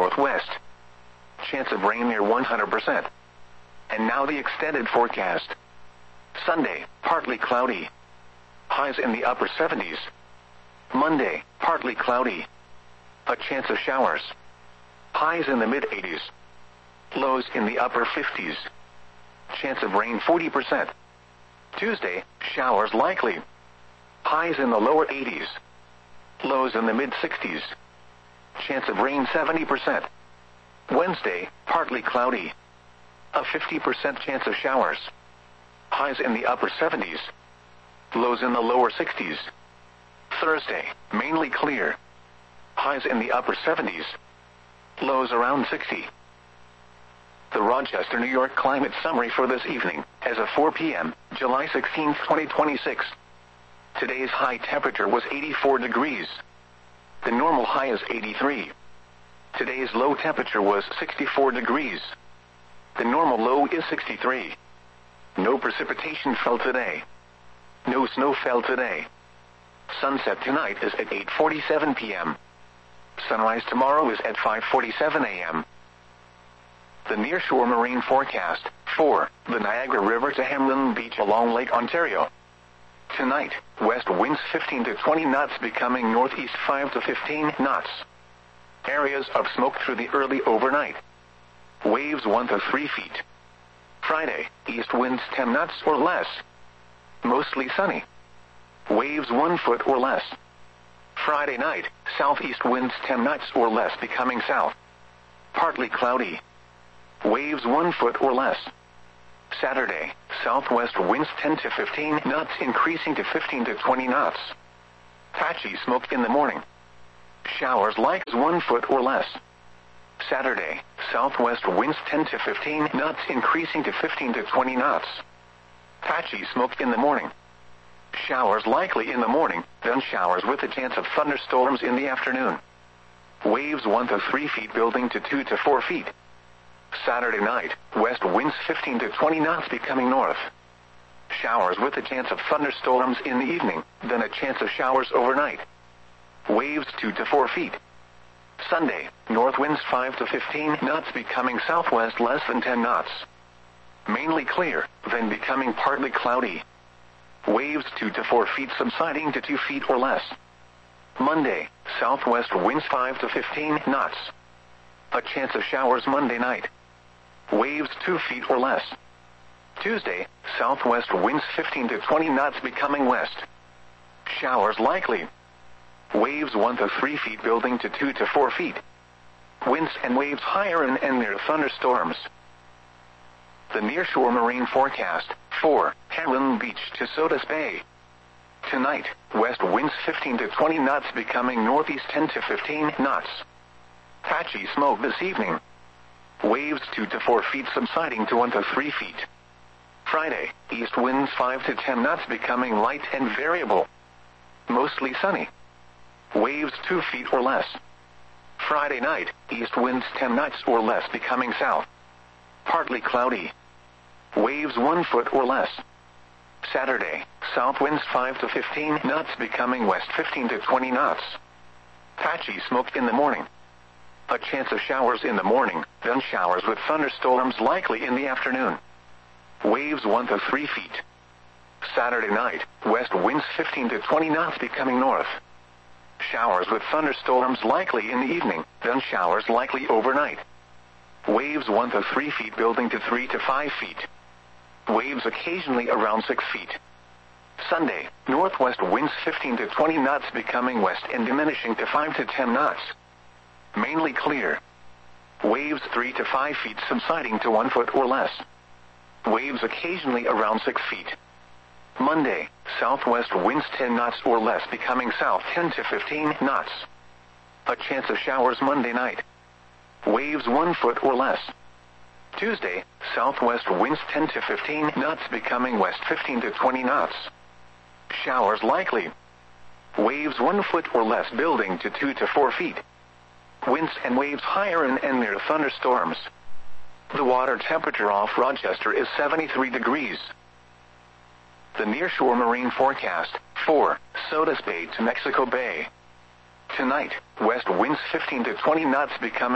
northwest. Chance of rain near 100%. And now the extended forecast. Sunday, partly cloudy. Highs in the upper 70s. Monday, partly cloudy. A chance of showers. Highs in the mid-80s. Lows in the upper 50s. Chance of rain 40%. Tuesday, showers likely. Highs in the lower 80s. Lows in the mid-60s. Chance of rain 70%. Wednesday, partly cloudy. A 50% chance of showers. Highs in the upper 70s. Lows in the lower 60s. Thursday, mainly clear. Highs in the upper 70s. Lows around 60. The Rochester, New York climate summary for this evening, as of 4 p.m., July 16, 2026. Today's high temperature was 84 degrees. The normal high is 83. Today's low temperature was 64 degrees. The normal low is 63. No precipitation fell today. No snow fell today. Sunset tonight is at 8:47 p.m. Sunrise tomorrow is at 5:47 a.m. The nearshore marine forecast, for the Niagara River to Hamlin Beach along Lake Ontario. Tonight, west winds 15 to 20 knots becoming northeast 5 to 15 knots. Areas of smoke through the early overnight. Waves 1 to 3 feet. Friday, east winds 10 knots or less. Mostly sunny. Waves 1 foot or less. Friday night, southeast winds 10 knots or less becoming south. Partly cloudy. Waves 1 foot or less. Saturday, southwest winds 10 to 15 knots increasing to 15 to 20 knots. Patchy smoke in the morning. Showers likely 1 foot or less. Saturday, southwest winds 10 to 15 knots increasing to 15 to 20 knots. Patchy smoke in the morning. Showers likely in the morning, then showers with a chance of thunderstorms in the afternoon. Waves 1 to 3 feet building to 2 to 4 feet. Saturday night, west winds 15 to 20 knots becoming north. Showers with a chance of thunderstorms in the evening, then a chance of showers overnight. Waves 2 to 4 feet. Sunday, north winds 5 to 15 knots becoming southwest less than 10 knots. Mainly clear, then becoming partly cloudy. Waves 2 to 4 feet subsiding to 2 feet or less. Monday, southwest winds 5 to 15 knots. A chance of showers Monday night. Waves 2 feet or less. Tuesday, southwest winds 15 to 20 knots becoming west. Showers likely. Waves 1 to 3 feet building to 2 to 4 feet. Winds and waves higher and near thunderstorms. The nearshore marine forecast, for Hamlin Beach to Sodus Bay. Tonight, west winds 15 to 20 knots becoming northeast 10 to 15 knots. Patchy smoke this evening. Waves 2 to 4 feet subsiding to 1 to 3 feet. Friday, east winds 5 to 10 knots becoming light and variable. Mostly sunny. Waves 2 feet or less. Friday night, east winds 10 knots or less becoming south. Partly cloudy. Waves 1 foot or less. Saturday, south winds 5 to 15 knots becoming west 15 to 20 knots. Patchy smoke in the morning. A chance of showers in the morning, then showers with thunderstorms likely in the afternoon. Waves 1 to 3 feet. Saturday night, west winds 15 to 20 knots becoming north. Showers with thunderstorms likely in the evening, then showers likely overnight. Waves 1 to 3 feet building to 3 to 5 feet. Waves occasionally around 6 feet. Sunday, northwest winds 15 to 20 knots becoming west and diminishing to 5 to 10 knots. Mainly clear. Waves 3 to 5 feet subsiding to 1 foot or less. Waves occasionally around 6 feet. Monday, southwest winds 10 knots or less becoming south 10 to 15 knots. A chance of showers Monday night. Waves 1 foot or less. Tuesday, southwest winds 10 to 15 knots becoming west 15 to 20 knots. Showers likely. Waves 1 foot or less building to 2 to 4 feet. Winds and waves higher and near thunderstorms. The water temperature off Rochester is 73 degrees. The nearshore marine forecast, for Sodus Bay to Mexico Bay. Tonight, west winds 15 to 20 knots becoming